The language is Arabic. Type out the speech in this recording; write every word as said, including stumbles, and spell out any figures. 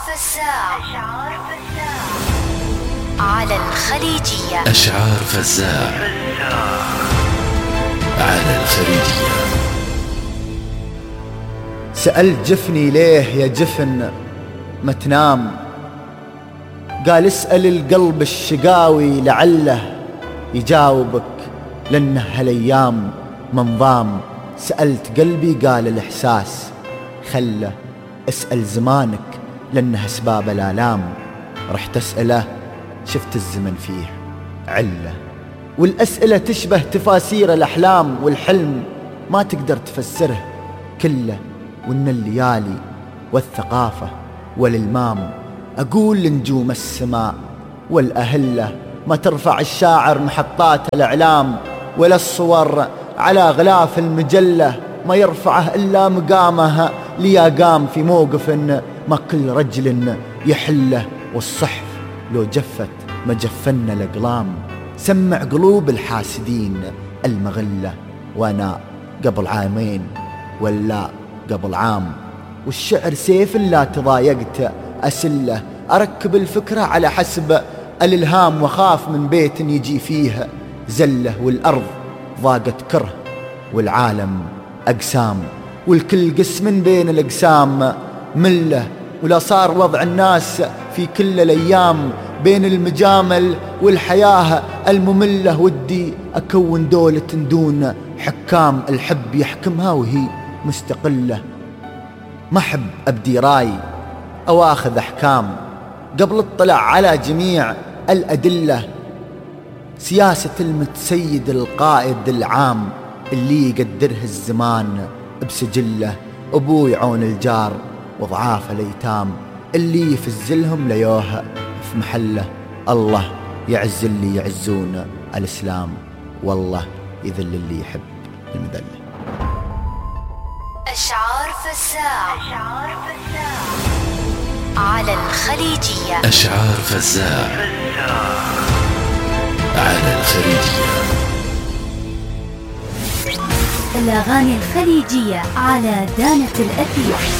فزاع على الخليجية. أشعار فزاع على الخليجية. سألت جفني ليه يا جفن ما تنام، قال اسأل القلب الشقاوي لعله يجاوبك، لأنه هالأيام منظام. سألت قلبي قال الإحساس خله، اسأل زمانك لأنه أسباب الآلام. رحت أسأله شفت الزمن فيه علة، والأسئلة تشبه تفاسير الأحلام، والحلم ما تقدر تفسره كله. وإن الليالي والثقافة والإلمام أقول لنجوم السماء والأهلة ما ترفع الشاعر محطات الإعلام، ولا الصور على غلاف المجلة ما يرفعه إلا مقامه ليقام في موقف ما كل رجل يحله. والصحف لو جفت ما جفنا الأقلام، سمع قلوب الحاسدين المغلة، وأنا قبل عامين ولا قبل عام. والشعر سيف لا تضايقت أسله، أركب الفكرة على حسب الإلهام، وخاف من بيت يجي فيه زله. والأرض ضاقت كره والعالم أقسام، والكل قسم بين الأقسام مله. ولا صار وضع الناس في كل الأيام بين المجامل والحياة المملة. ودي أكون دولة دون حكام، الحب يحكمها وهي مستقلة. ما أحب أبدي راي أو أخذ أحكام قبل اطلع على جميع الأدلة. سياسة المتسيد القائد العام اللي يقدره الزمان بسجله. أبوي عون الجار وضعاف الأيتام اللي يفزلهم ليوه في محله. الله يعز اللي يعزون الإسلام، والله يذل اللي يحب المذلة. أشعار فزاع على الخليجية. أشعار فزاع على الخليجية. الأغاني الخليجية على دانة الأثير.